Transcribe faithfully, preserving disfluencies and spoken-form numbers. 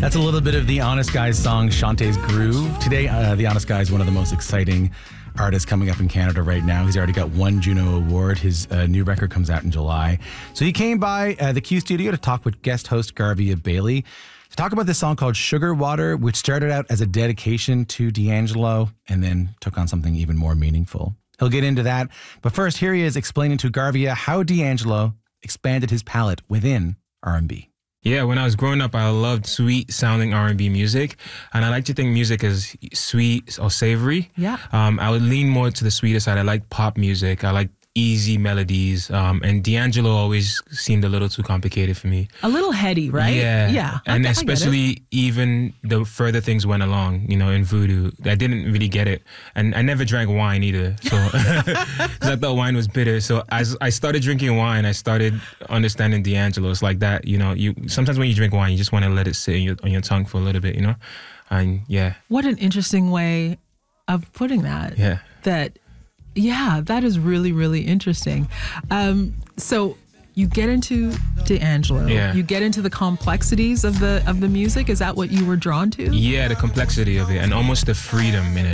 That's a little bit of the Honest Guys song, Shantae's Groove. Today, uh, the Honest Guy is one of the most exciting artists coming up in Canada right now. He's already got one Juno Award. His uh, new record comes out in July. So he came by uh, the Q Studio to talk with guest host Garvia Bailey to talk about this song called Sugar Water, which started out as a dedication to D'Angelo and then took on something even more meaningful. He'll get into that. But first, here he is explaining to Garvia how D'Angelo expanded his palette within R and B. Yeah, when I was growing up, I loved sweet-sounding R and B music, and I like to think music is sweet or savory. Yeah. Um, I would lean more to the sweeter side. I like pop music. I like easy melodies, um, and D'Angelo always seemed a little too complicated for me. A little heady, right? Yeah. Yeah. And I, especially even the further things went along, you know, in Voodoo, I didn't really get it. And I never drank wine either, so because I thought wine was bitter. So as I started drinking wine, I started understanding D'Angelo. It's like that, you know, you sometimes when you drink wine, you just want to let it sit on your, on your tongue for a little bit, you know? And yeah. What an interesting way of putting that. Yeah. That Yeah, that is really, really interesting. Um, so you get into D'Angelo. Yeah. You get into the complexities of the of the music. Is that what you were drawn to? Yeah, the complexity of it and almost the freedom in it.